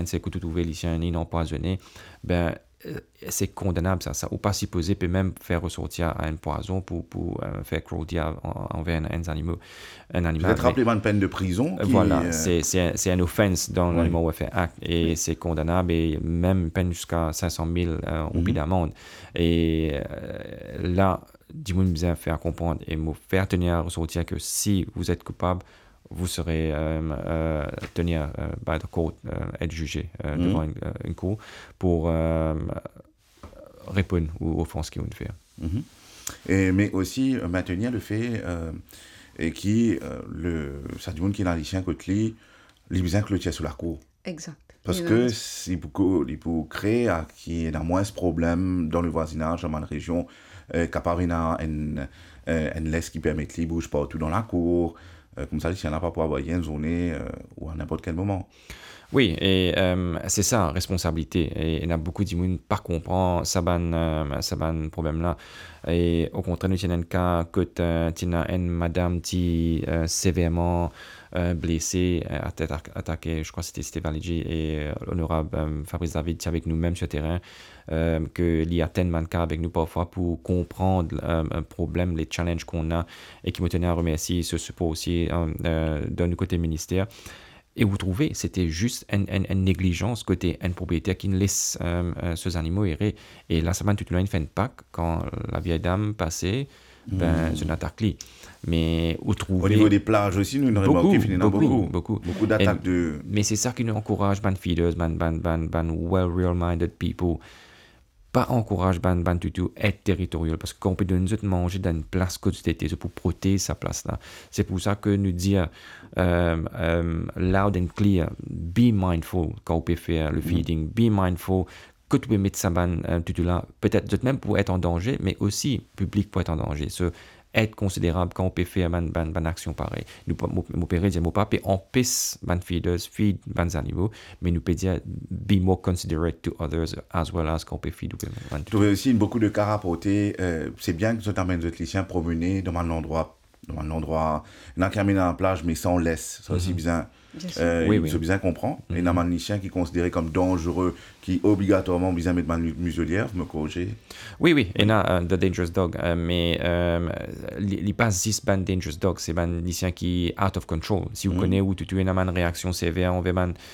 c'est que tu trouves les chiens non empoisonnés, c'est condamnable ça. Ou pas supposé peut même faire ressortir un poison pour faire cruauté envers un animal. Peut-être rappeler une peine de prison. Voilà, c'est une offense dans l'Animal Welfare Act et c'est condamnable et même une peine jusqu'à 500 000 roupies d'amende. Et là, dis-moi bien faire comprendre et me faire tenir à ressortir que si vous êtes coupable, vous serez tenir by the court, être jugé devant une cour pour répondre aux offenses qu'ils vont faire. Mais aussi maintenir le fait et qui ça dit qui est dans les chiens côté les besoins que le tient sous la cour. Exact. Parce que il peut créer qu'il y ait moins de problèmes dans le voisinage, dans la région, capable une laisse qui permet qu'il bouge partout dans la cour. Comme ça, les chiens n'ont pas pour avoir une journée ou à n'importe quel moment. Oui, et c'est ça, responsabilité. Et il y a beaucoup de gens qui ne comprennent pas ce problème-là. Et au contraire, nous avons un cas que tu as une madame qui est sévèrement blessée, attaquée, je crois que c'était Stéphane Lidji et l'honorable Fabrice David qui est avec nous-mêmes sur le terrain, qu'il y a tellement de cas avec nous parfois pour comprendre un problème, les challenges qu'on a et qui me tenaient à remercier ce support aussi d'un côté ministère. Et vous trouvez, c'était juste une négligence côté un propriétaire qui ne laisse ces animaux errer. Et la semaine toute l'année, fait une Pâques, quand la vieille dame passait, c'est une attaque. Mais vous trouvez... Au niveau des plages aussi, nous avons remarqué beaucoup d'attaques de... Mais c'est ça qui nous encourage, feeders, well-minded people. Pas encourage du tout être territorial parce qu'on peut donner de manger dans une place que c'était pour protéger sa place là. C'est pour ça que nous dire loud and clear, be mindful quand on peut faire le feeding, be mindful que tu peux mettre ça tout là, peut-être même pour être en danger, mais aussi public pour être en danger. Être considérable quand on peut faire une action pareille. Nous pouvons dire, on peut feeders, feed les animaux, mais nous pouvons dire, be more considerate to others as well as quand on peut feed. Tu trouves aussi beaucoup de cas rapportés. C'est bien que tu t'amènes les chiens promener dans un endroit, il y a qui amène à la plage, mais sans laisse. Ça aussi bien. Il bien comprend. Et il y a des chiens qui sont considérés comme dangereux, qui obligatoirement besoin mettre une muselière, vous me corrigez. Oui, il y a The Dangerous Dog, mais il n'y a pas 6 Dangerous Dog, c'est des chiens qui sont out of control. Si vous connaissez où tu as une réaction sévère envers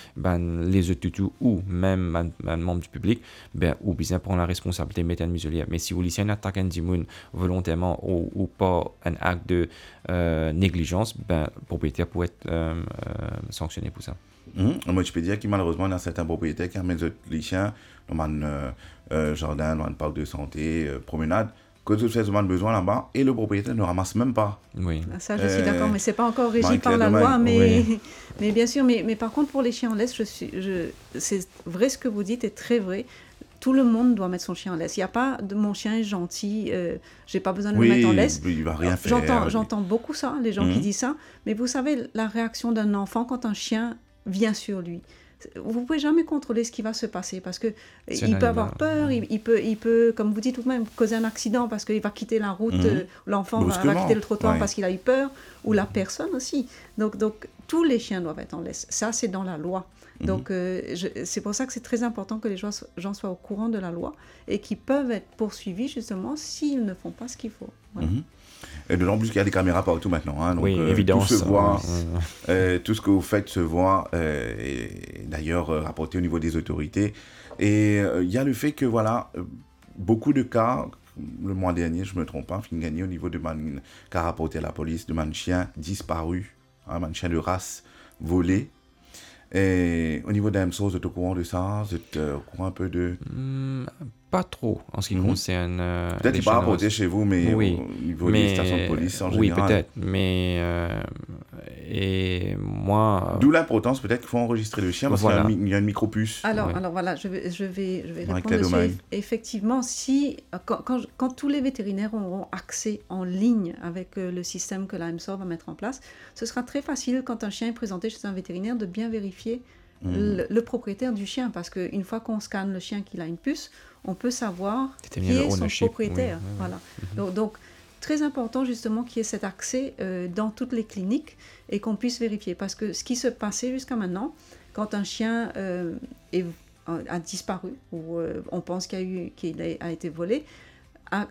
les autres tutus ou même un membre du public, ou bien prendre la responsabilité de mettre une muselière. Mais si vous laissez un attaque un dimoun volontairement ou pas un acte de négligence, le propriétaire peut être sanctionné pour ça. Moi, je peux dire que malheureusement, il y a certains propriétaires qui amènent les chiens dans un jardin, dans un parc de santé, promenade, que tout fait besoin là-bas et le propriétaire ne ramasse même pas. Oui. Ça, je suis d'accord, mais ce n'est pas encore régi par la loi. Mais bien sûr, mais par contre, pour les chiens en laisse, c'est vrai ce que vous dites est très vrai. Tout le monde doit mettre son chien en laisse. Il n'y a pas de mon chien est gentil, j'ai pas besoin de le mettre en laisse. Il va rien faire. J'entends beaucoup ça, les gens qui disent ça. Mais vous savez, la réaction d'un enfant quand un chien vient sur lui, vous ne pouvez jamais contrôler ce qui va se passer parce que il peut avoir peur, il peut, comme vous dites tout-même, causer un accident parce qu'il va quitter la route, l'enfant va quitter le trottoir parce qu'il a eu peur, ou la personne aussi. Donc tous les chiens doivent être en laisse. Ça, c'est dans la loi. Donc, c'est pour ça que c'est très important que les gens soient au courant de la loi et qu'ils peuvent être poursuivis justement s'ils ne font pas ce qu'il faut. Voilà. Et d'autant plus qu'il y a des caméras partout maintenant. Hein, donc, évidence. Tout se voit, tout ce que vous faites se voit, et d'ailleurs rapporté au niveau des autorités. Et il y a le fait que, voilà, beaucoup de cas, le mois dernier, je ne me trompe pas, fin gagné au niveau de man qu'a rapporté à la police, de man chien disparu, man chien de race volé. Et au niveau d'AMSO, vous êtes au courant de ça? Vous êtes au courant un peu de... Pas trop, en ce qui concerne... peut-être qu'il pas rapporté chez vous, mais au niveau des stations de police en général. Oui, peut-être, mais... et moi... D'où l'importance, peut-être qu'il faut enregistrer le chien, parce qu'il y a une micro-puce. Alors voilà, je vais répondre dessus. Effectivement, quand tous les vétérinaires auront accès en ligne avec le système que l'AMSOR va mettre en place, ce sera très facile, quand un chien est présenté chez un vétérinaire, de bien vérifier le propriétaire du chien, parce qu'une fois qu'on scanne le chien qu'il a une puce, on peut savoir qui est son propriétaire. Oui. Voilà. Donc, très important justement qu'il y ait cet accès dans toutes les cliniques et qu'on puisse vérifier. Parce que ce qui se passait jusqu'à maintenant, quand un chien a disparu ou on pense qu'il a été volé,